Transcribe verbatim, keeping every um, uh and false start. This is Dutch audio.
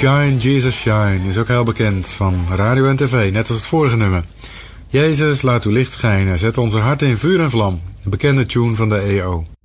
Shine, Jesus Shine is ook heel bekend van radio en tv, net als het vorige nummer. Jezus, laat uw licht schijnen, zet onze harten in vuur en vlam. Een bekende tune van de E O.